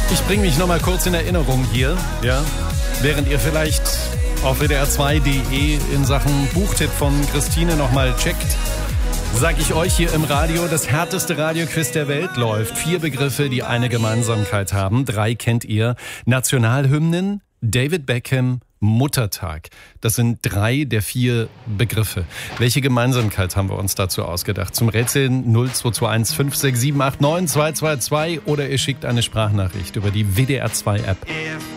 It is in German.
Ich bringe mich noch mal kurz in Erinnerung hier, ja, während ihr vielleicht auf wdr2.de in Sachen Buchtipp von Christine noch mal checkt, sag ich euch hier im Radio, das härteste Radioquiz der Welt läuft. 4 Begriffe, die eine Gemeinsamkeit haben. 3 kennt ihr. Nationalhymnen, David Beckham, Muttertag. Das sind 3 der 4 Begriffe. Welche Gemeinsamkeit haben wir uns dazu ausgedacht? Zum Rätseln 0221 56789 222 oder ihr schickt eine Sprachnachricht über die WDR2 App.